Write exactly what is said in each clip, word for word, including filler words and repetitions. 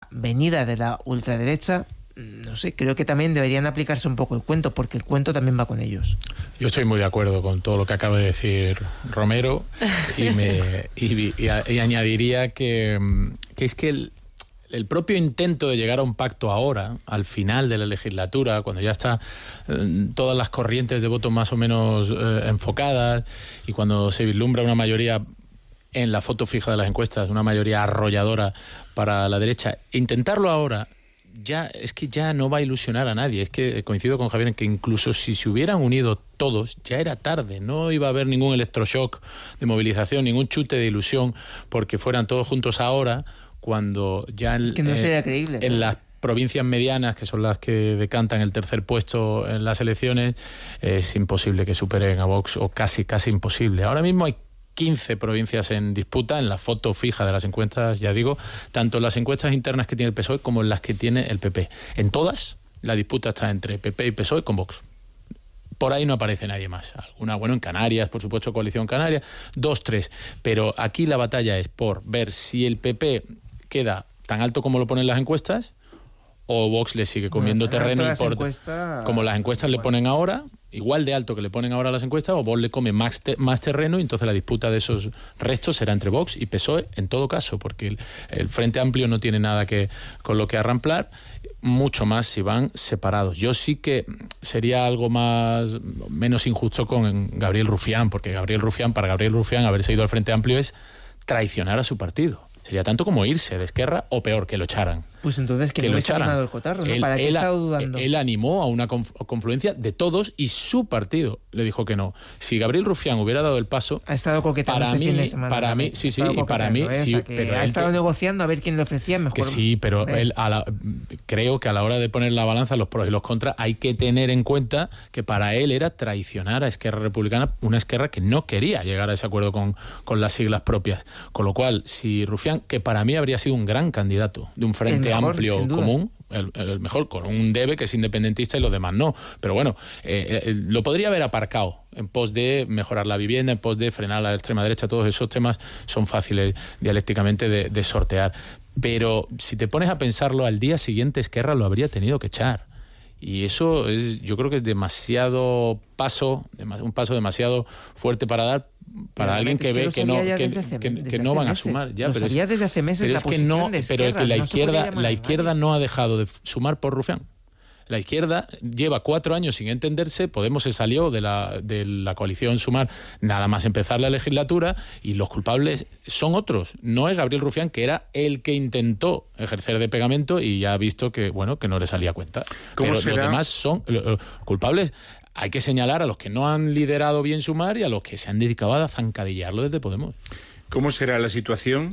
venida de la ultraderecha, no sé, creo que también deberían aplicarse un poco el cuento, porque el cuento también va con ellos. Yo estoy muy de acuerdo con todo lo que acaba de decir Romero y, me, y, y, y añadiría que, que es que el, el propio intento de llegar a un pacto ahora, al final de la legislatura, cuando ya está eh, todas las corrientes de voto más o menos eh, enfocadas y cuando se vislumbra una mayoría en la foto fija de las encuestas, una mayoría arrolladora para la derecha, intentarlo ahora ya es que ya no va a ilusionar a nadie. Es que coincido con Javier en que incluso si se hubieran unido todos, ya era tarde. No iba a haber ningún electroshock de movilización, ningún chute de ilusión porque fueran todos juntos ahora, cuando ya es que no eh, sería creíble, en ¿no? las provincias medianas, que son las que decantan el tercer puesto en las elecciones, es imposible que superen a Vox, o casi, casi imposible. Ahora mismo hay quince provincias en disputa, en la foto fija de las encuestas, ya digo, tanto en las encuestas internas que tiene el P S O E como en las que tiene el P P. En todas, la disputa está entre P P y P S O E con Vox. Por ahí no aparece nadie más. Alguna, bueno, en Canarias, por supuesto, Coalición Canaria, dos, tres. Pero aquí la batalla es por ver si el P P queda tan alto como lo ponen las encuestas o Vox le sigue comiendo bueno, terreno y por, encuestas, como las encuestas bueno. le ponen ahora, igual de alto que le ponen ahora las encuestas, o Vox le come más, te, más terreno y entonces la disputa de esos restos será entre Vox y P S O E en todo caso, porque el, el Frente Amplio no tiene nada que con lo que arramplar, mucho más si van separados. Yo sí que sería algo más menos injusto con Gabriel Rufián, porque Gabriel Rufián, para Gabriel Rufián haberse ido al Frente Amplio es traicionar a su partido. Sería tanto como irse de Esquerra o peor, que lo echaran. Pues entonces que, que no hubiese animado el cotarro, ¿no? Él, ¿Para qué él, estaba dudando? Él animó a una confluencia de todos y su partido le dijo que no. Si Gabriel Rufián hubiera dado el paso... Ha estado coqueteando para este mí, fin de semana. Para mí, sí, sí, y para mí... ¿eh? Sí, o sea, que pero ha estado te, negociando a ver quién le ofrecía mejor. Que sí, pero él, a la, creo que a la hora de poner la balanza los pros y los contras hay que tener en cuenta que para él era traicionar a Esquerra Republicana, una Esquerra que no quería llegar a ese acuerdo con, con las siglas propias. Con lo cual, si Rufián, que para mí habría sido un gran candidato de un Frente mejor, Amplio común, el, el mejor, con un Debe que es independentista y los demás no, pero bueno, eh, eh, lo podría haber aparcado en pos de mejorar la vivienda, en pos de frenar la extrema derecha. Todos esos temas son fáciles dialécticamente de, de sortear, pero si te pones a pensarlo, al día siguiente Esquerra lo habría tenido que echar. Y eso es, yo creo que es demasiado paso, un paso demasiado fuerte para dar para pero alguien que, que ve que no que, hace, que, que no van a sumar ya. Lo Pero sabía es, desde hace meses pero la es que no, de pero es que la no izquierda, la izquierda no ha dejado de sumar por Rufián. La izquierda lleva cuatro años sin entenderse. Podemos se salió de la, de la coalición Sumar nada más empezar la legislatura y los culpables son otros. No es Gabriel Rufián, que era el que intentó ejercer de pegamento y ya ha visto que bueno que no le salía cuenta. Pero será? Los demás son los culpables. Hay que señalar a los que no han liderado bien Sumar y a los que se han dedicado a zancadillarlo desde Podemos. ¿Cómo será la situación?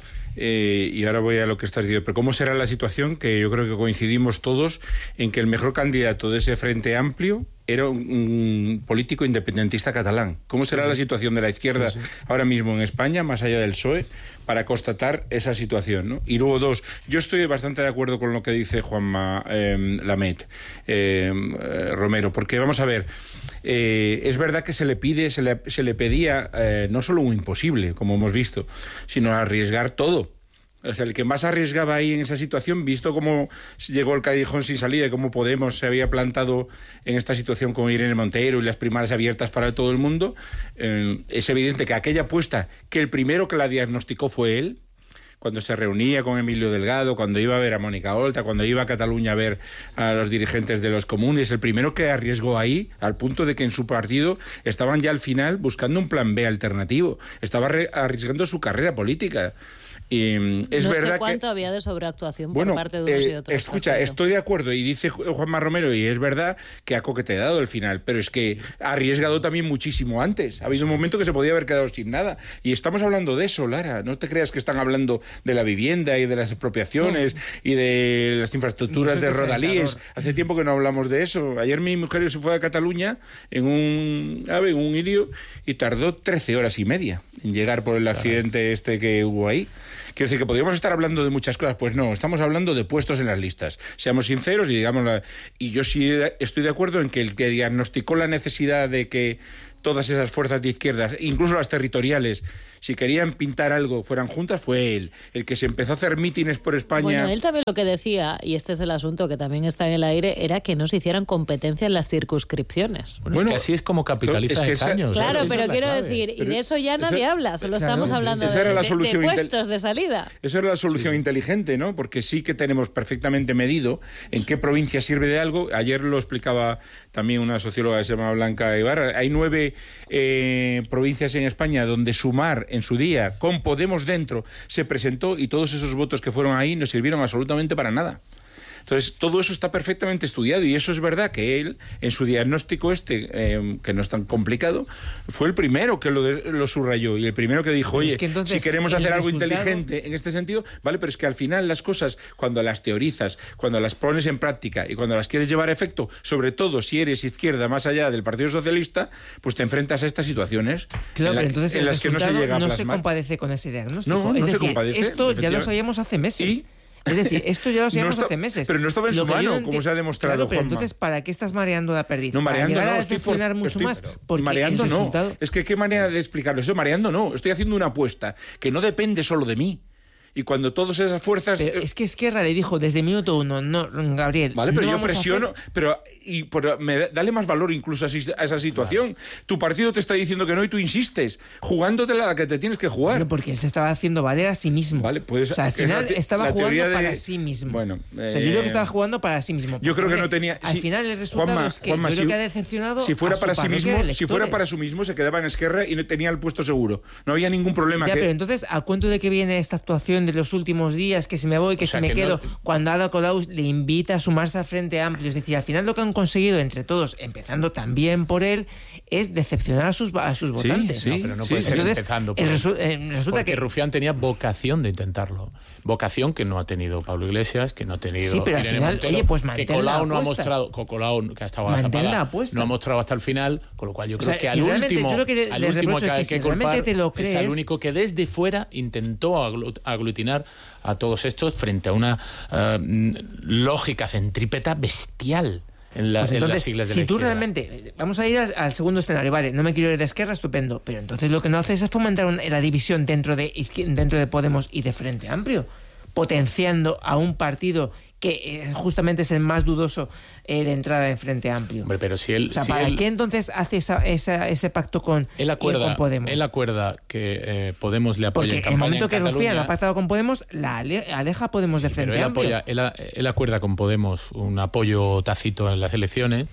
Eh, y ahora voy a lo que estás diciendo, pero ¿cómo será la situación? Que yo creo que coincidimos todos en que el mejor candidato de ese Frente Amplio era un, un político independentista catalán. ¿Cómo será sí, la situación de la izquierda sí, sí. ahora mismo en España, más allá del P S O E, para constatar esa situación, ¿no? Y luego dos, yo estoy bastante de acuerdo con lo que dice Juanma eh, Lamet, eh, eh, Romero, porque vamos a ver, eh, es verdad que se le pide, se le, se le pedía eh, no solo un imposible, como hemos visto, sino arriesgar todo. O sea, el que más arriesgaba ahí en esa situación, visto cómo llegó el callejón sin salida y cómo Podemos se había plantado en esta situación con Irene Montero y las primarias abiertas para todo el mundo, eh, es evidente que aquella apuesta, que el primero que la diagnosticó fue él, cuando se reunía con Emilio Delgado, cuando iba a ver a Mónica Oltra, cuando iba a Cataluña a ver a los dirigentes de los comunes, el primero que arriesgó ahí, al punto de que en su partido estaban ya al final buscando un plan B alternativo, estaba arriesgando su carrera política. Y es no verdad sé cuánto que, había de sobreactuación por bueno, parte de unos eh, y otros. Escucha, partido. Estoy de acuerdo y dice Juanma Romero, y es verdad que ha coqueteado el final, pero es que ha arriesgado también muchísimo antes. Ha habido un momento que se podía haber quedado sin nada. Y estamos hablando de eso, Lara. No te creas que están hablando de la vivienda y de las expropiaciones sí. y de las infraestructuras de rodalíes. Hace tiempo que no hablamos de eso. Ayer mi mujer se fue a Cataluña en un ave, en un irio, y tardó trece horas y media en llegar por el accidente este que hubo ahí. Quiero decir que podríamos estar hablando de muchas cosas, pues no, estamos hablando de puestos en las listas. Seamos sinceros y digamos, y yo sí estoy de acuerdo en que el que diagnosticó la necesidad de que todas esas fuerzas de izquierdas, incluso las territoriales, si querían pintar algo fueran juntas, fue él. El que se empezó a hacer mítines por España... Bueno, él también lo que decía, y este es el asunto que también está en el aire, era que no se hicieran competencia en las circunscripciones. Bueno, bueno, es que así es como capitaliza es que Escaños. Claro, ¿sabes? pero es quiero clave. decir, y pero de eso ya nadie esa, habla, solo claro, estamos hablando esa de, era la de, solución de intel- puestos de salida. Esa era la solución sí, sí. inteligente, ¿no? Porque sí que tenemos perfectamente medido en qué provincia sirve de algo. Ayer lo explicaba también una socióloga que se llama Blanca Ibarra. Hay nueve eh, provincias en España donde Sumar en su día, con Podemos dentro, se presentó y todos esos votos que fueron ahí no sirvieron absolutamente para nada. Entonces, todo eso está perfectamente estudiado y eso es verdad que él, en su diagnóstico este, eh, que no es tan complicado, fue el primero que lo, de, lo subrayó y el primero que dijo, oye, es que entonces, si queremos hacer algo resultado... inteligente en este sentido, vale, pero es que al final las cosas, cuando las teorizas, cuando las pones en práctica y cuando las quieres llevar a efecto, sobre todo si eres izquierda más allá del Partido Socialista, pues te enfrentas a estas situaciones claro, en, la, pero entonces en las que no se llega a no plasmar. se compadece con ese diagnóstico. No, no es se decir, compadece. Esto ya lo sabíamos hace meses. ¿Y? Es decir, esto ya lo sabíamos no está, hace meses. Pero no estaba en lo su mano, ent... como se ha demostrado, claro, pero Juanma. entonces, ¿para qué estás mareando la perdiz? No, mareando para no. a Estoy por, mucho estoy, más. Porque mareando el no. resultado... Es que qué manera de explicarlo. Eso mareando no. Estoy haciendo una apuesta que no depende solo de mí. Y cuando todas esas fuerzas... Pero es que Esquerra le dijo desde minuto uno, no, Gabriel... Vale, pero no yo presiono, hacer... pero, y, pero me, dale más valor incluso a, a esa situación. Claro. Tu partido te está diciendo que no y tú insistes, jugándotela a la que te tienes que jugar. Pero porque él se estaba haciendo valer a sí mismo. Vale, pues, o sea, al final te, estaba jugando de... para sí mismo. Bueno, eh... o sea, yo creo que estaba jugando para sí mismo. Yo creo que no tenía... Al si, final el resultado Juanma, es que Juanma, yo creo si, que ha decepcionado si fuera a para su sí mismo, de si fuera para sí mismo, se quedaba en Esquerra y no tenía el puesto seguro. No había ningún problema. Ya, que... pero entonces, ¿a cuento de que viene esta actuación de los últimos días, que si me voy, que o sea, si me que quedo, no... cuando Ada Colau le invita a sumarse al Frente Amplio? Es decir, al final lo que han conseguido entre todos, empezando también por él, es decepcionar a sus, a sus votantes. Sí, sí, no, pero no puede sí, ser entonces, empezando por el resu eh, resulta porque que Rufián tenía vocación de intentarlo. Vocación que no ha tenido Pablo Iglesias, que no ha tenido sí, pero al Irene final, Montero, oye, pues que Colau no ha mostrado, Colau, que ha estado agazapada, no ha mostrado hasta el final, con lo cual yo creo o sea, que si al último, yo lo que al último que, es que, que si hay que culpar te lo crees, es al único que desde fuera intentó aglutinar a todos estos frente a una uh, lógica centrípeta bestial. En, la, pues entonces, en las siglas de si la tú izquierda. realmente, vamos a ir al, al segundo escenario, vale, no me quiero ir de Esquerra, estupendo, pero entonces lo que no haces es fomentar un, la división dentro de, dentro de Podemos y de Frente Amplio, potenciando a un partido que eh, justamente es el más dudoso eh, de entrada en Frente Amplio. Hombre, pero si él, o sea, si ¿para él, qué entonces hace esa, esa, ese pacto con, él acuerda, con Podemos? Él acuerda que eh, Podemos le apoya Porque en campaña el momento en que Cataluña, Rufián ha pactado con Podemos, la ale, aleja a Podemos sí, de Frente pero él Amplio. Apoya, él, él acuerda con Podemos un apoyo tácito en las elecciones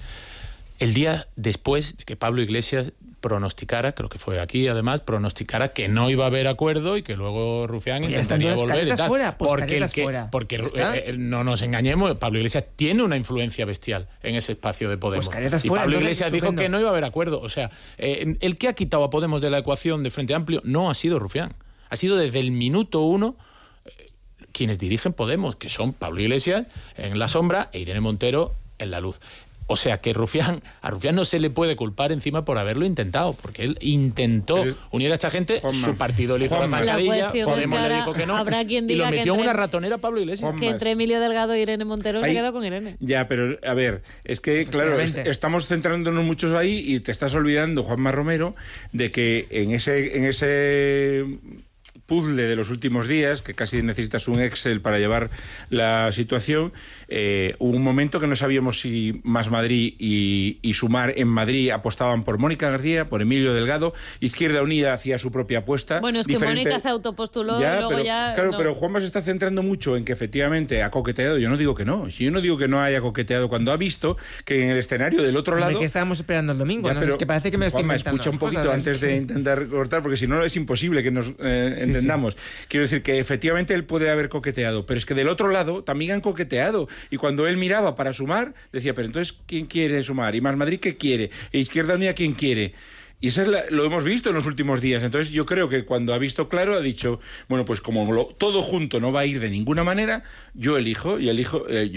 el día después de que Pablo Iglesias pronosticara, creo que fue aquí además, pronosticara que no iba a haber acuerdo y que luego Rufián pues intentaría volver y tal. Fuera, pues porque el que, fuera. porque eh, eh, no nos engañemos, Pablo Iglesias tiene una influencia bestial en ese espacio de Podemos. Pues y fuera, Pablo Iglesias dijo que no iba a haber acuerdo. O sea, eh, el que ha quitado a Podemos de la ecuación de Frente Amplio no ha sido Rufián. Ha sido desde el minuto uno eh, quienes dirigen Podemos, que son Pablo Iglesias en la sombra e Irene Montero en la luz. O sea que Rufián, a Rufián no se le puede culpar encima por haberlo intentado, porque él intentó Pero, jugar a esta gente, Juanma, su partido le hizo la zancadilla, Podemos le dijo que no, habrá quien diga y lo metió en una ratonera a Pablo Iglesias. Juanma, que entre Emilio Delgado y Irene Montero ahí, se quedó con Irene. Ya, pero a ver, es que claro, es, estamos centrándonos muchos ahí y te estás olvidando, Juanma Romero, de que en ese... En ese puzzle de los últimos días, que casi necesitas un Excel para llevar la situación, eh, hubo un momento que no sabíamos si Más Madrid y, y Sumar en Madrid apostaban por Mónica García, por Emilio Delgado, Izquierda Unida hacía su propia apuesta. Bueno, es que diferente... Mónica se autopostuló ya, y luego pero, ya... Claro, no. pero Juanma se está centrando mucho en que efectivamente ha coqueteado. Yo no digo que no, si yo no digo que no haya coqueteado, cuando ha visto que en el escenario del otro lado... ¿De qué estábamos esperando el domingo? Ya, no, pero, es que parece que me lo estoy Juanma, inventando escucha un poquito cosas, antes es que... de intentar cortar, porque si no es imposible que nos eh, sí, entendamos. Sí. Quiero decir que efectivamente él puede haber coqueteado, pero es que del otro lado también han coqueteado. Y cuando él miraba para Sumar, decía, pero entonces, ¿quién quiere Sumar? ¿Y Más Madrid qué quiere? ¿E Izquierda Unida quién quiere? Y eso es la, lo hemos visto en los últimos días. Entonces yo creo que cuando ha visto claro ha dicho, bueno, pues como lo, todo junto no va a ir de ninguna manera, yo elijo, y elijo, eh, yo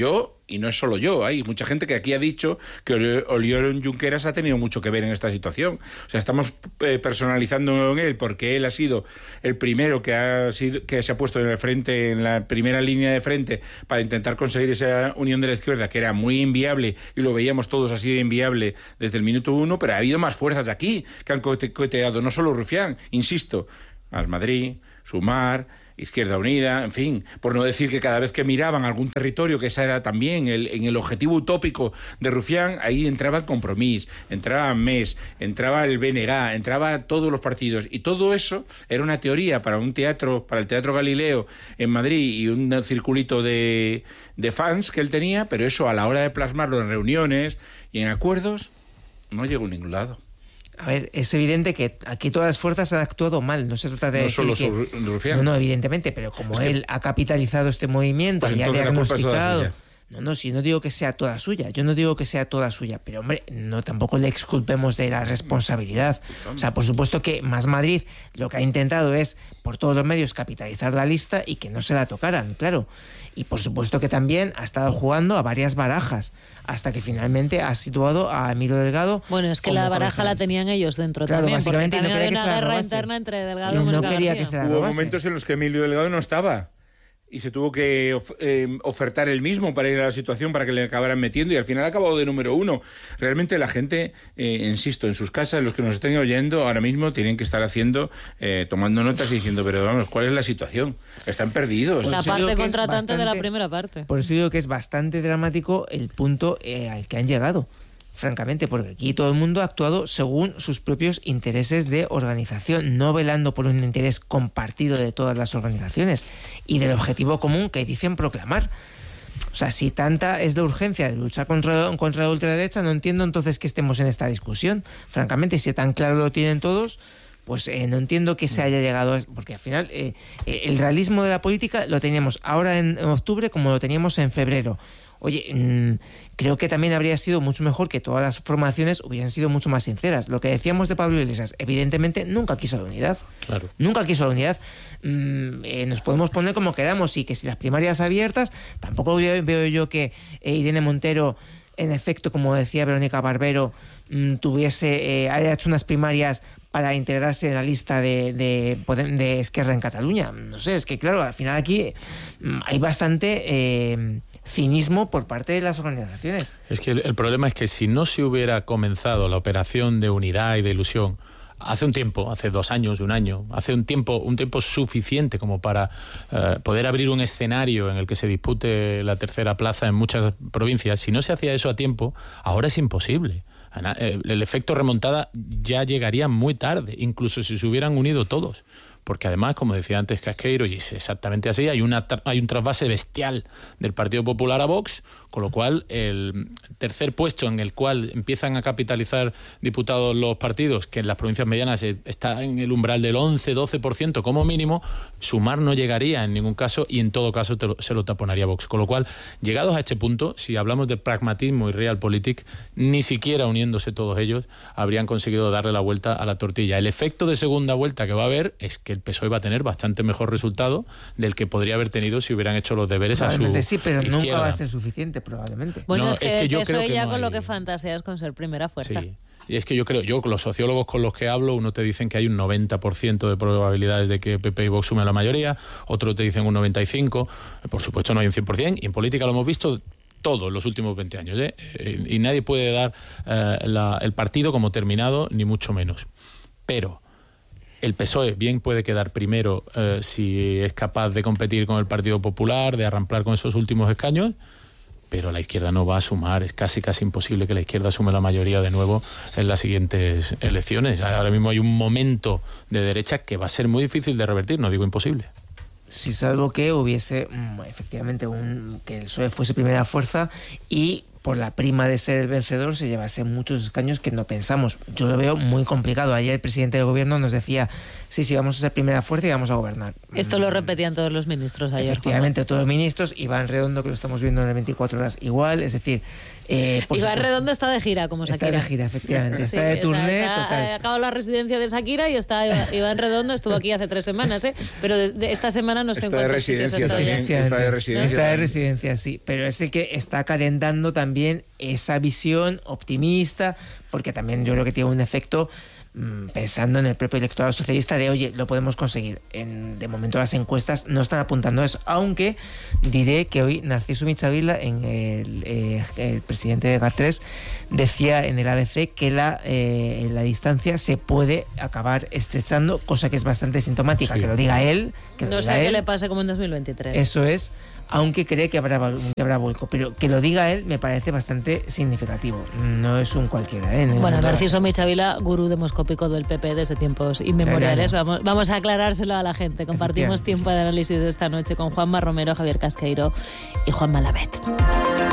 y no es solo yo, hay mucha gente que aquí ha dicho que Oriol Junqueras ha tenido mucho que ver en esta situación. O sea, estamos eh, personalizando en él porque él ha sido el primero que ha sido que se ha puesto en el frente, en la primera línea de frente para intentar conseguir esa unión de la izquierda, que era muy inviable, y lo veíamos todos así de inviable desde el minuto uno, pero ha habido más fuerzas de aquí que han coheteado, no solo Rufián, insisto, Más Madrid, Sumar, Izquierda Unida, en fin, por no decir que cada vez que miraban algún territorio, que esa era también el, en el objetivo utópico de Rufián, ahí entraba el Compromís, entraba M E S, entraba el B N G, entraba todos los partidos, y todo eso era una teoría para un teatro, para el Teatro Galileo en Madrid, y un circulito de, de fans que él tenía, pero eso a la hora de plasmarlo en reuniones y en acuerdos, no llegó a ningún lado. A ver, es evidente que aquí todas las fuerzas han actuado mal, no se trata de no decir solo que... Rufián. No, no, evidentemente, pero como es él que... ha capitalizado este movimiento, pues y ha diagnosticado... No, no, si no digo que sea toda suya, yo no digo que sea toda suya, pero hombre, no tampoco le exculpemos de la responsabilidad. O sea, por supuesto que Más Madrid lo que ha intentado es, por todos los medios, capitalizar la lista y que no se la tocaran, claro. Y por supuesto que también ha estado jugando a varias barajas, hasta que finalmente ha situado a Emilio Delgado. Bueno, es que la baraja la tenían ellos dentro, claro, también, básicamente, porque también no había una guerra robase. interna entre Delgado y no Mónica quería García. que se la Hubo robase. momentos en los que Emilio Delgado no estaba y se tuvo que of eh, ofertar él mismo para ir a la situación, para que le acabaran metiendo, y al final ha acabado de número uno. Realmente la gente, eh, insisto, en sus casas, los que nos estén oyendo ahora mismo, tienen que estar haciendo, eh, tomando notas y diciendo, pero vamos, ¿cuál es la situación? Están perdidos. La Por eso parte digo que es contratante de la bastante- primera parte. Por eso digo que es bastante dramático el punto eh, al que han llegado, francamente, porque aquí todo el mundo ha actuado según sus propios intereses de organización, no velando por un interés compartido de todas las organizaciones y del objetivo común que dicen proclamar. O sea, si tanta es la urgencia de luchar contra, contra la ultraderecha, no entiendo entonces que estemos en esta discusión. Francamente, si tan claro lo tienen todos, pues eh, no entiendo que se haya llegado a... Porque al final eh, eh, el realismo de la política lo teníamos ahora en, en octubre como lo teníamos en febrero. Oye, mmm, creo que también habría sido mucho mejor que todas las formaciones hubiesen sido mucho más sinceras. Lo que decíamos de Pablo Iglesias, evidentemente nunca quiso la unidad. Claro. Nunca quiso la unidad. Mm, eh, nos podemos poner como queramos, y que si las primarias abiertas, tampoco veo, veo yo que eh, Irene Montero, en efecto, como decía Verónica Barbero, mmm, tuviese, eh, haya hecho unas primarias para integrarse en la lista de, de, de Esquerra en Cataluña. No sé, es que claro, al final aquí mmm, hay bastante... Eh, cinismo por parte de las organizaciones. Es que el, el problema es que si no se hubiera comenzado la operación de unidad y de ilusión hace un tiempo, hace dos años, un año, hace un tiempo, un tiempo suficiente como para uh, poder abrir un escenario en el que se dispute la tercera plaza en muchas provincias, si no se hacía eso a tiempo, ahora es imposible. El efecto remontada ya llegaría muy tarde, incluso si se hubieran unido todos. Porque además, como decía antes Casqueiro, y es exactamente así, hay una hay un trasvase bestial del Partido Popular a Vox, con lo cual el tercer puesto en el cual empiezan a capitalizar diputados los partidos, que en las provincias medianas está en el umbral del once doce por ciento como mínimo, Sumar no llegaría en ningún caso, y en todo caso te lo, se lo taponaría Vox. Con lo cual, llegados a este punto, si hablamos de pragmatismo y realpolitik, ni siquiera uniéndose todos ellos habrían conseguido darle la vuelta a la tortilla. El efecto de segunda vuelta que va a haber es que el P S O E va a tener bastante mejor resultado del que podría haber tenido si hubieran hecho los deberes a su sí, pero izquierda. Nunca va a ser suficiente, probablemente. Bueno, No, es que, es que yo eso creo que ya no con lo hay- que fantaseas con ser primera fuerza. Sí. Y es que yo creo, yo con los sociólogos con los que hablo, uno te dicen que hay un noventa por ciento de probabilidades de que P P y Vox sumen la mayoría, otros te dicen un noventa y cinco por ciento, por supuesto no hay un cien por ciento, y en política lo hemos visto todo en los últimos veinte años, ¿eh? Y nadie puede dar eh, la, el partido como terminado, ni mucho menos. Pero el P S O E bien puede quedar primero eh, si es capaz de competir con el Partido Popular, de arramplar con esos últimos escaños, pero la izquierda no va a sumar. Es casi casi imposible que la izquierda sume la mayoría de nuevo en las siguientes elecciones. Ahora mismo hay un momento de derecha que va a ser muy difícil de revertir, no digo imposible. Sí, salvo que hubiese mm, efectivamente un, que el P S O E fuese primera fuerza y por la prima de ser el vencedor, se llevase muchos escaños que no pensamos. Yo lo veo muy complicado. Ayer el presidente del gobierno nos decía, sí, sí, vamos a ser primera fuerza y vamos a gobernar. Esto lo repetían todos los ministros ayer. Efectivamente, Juanma. todos los ministros. Iván Redondo, que lo estamos viendo en las veinticuatro horas, igual. Es decir... Eh, Iván supuesto, Redondo está de gira, como Shakira. Está de gira, efectivamente. Está sí, de turné. O sea, está, ha acabado la residencia de Shakira y está Iván Redondo, estuvo aquí hace tres semanas, ¿eh? Pero de, de esta semana no sé está en cuántos sitios está. Sí, está de residencia. Está de residencia, sí. Pero es el que está calentando también esa visión optimista, porque también yo creo que tiene un efecto... pensando en el propio electorado socialista de, oye, lo podemos conseguir. En, de momento las encuestas no están apuntando a eso, aunque diré que hoy Narciso Michavila, en el, eh, el presidente de G A tres, decía en el A B C que la, eh, la distancia se puede acabar estrechando, cosa que es bastante sintomática, sí. Que lo diga él. Que no lo sé qué le pase como en dos mil veintitrés. Eso es. Aunque cree que habrá, que habrá vuelco. Pero que lo diga él me parece bastante significativo. No es un cualquiera, ¿eh? Bueno, Narciso Michavila, gurú demoscópico del P P desde tiempos inmemoriales. Vamos, vamos a aclarárselo a la gente. Compartimos tiempo de análisis esta noche con Juanma Romero, Javier Casqueiro y Juan Malavet.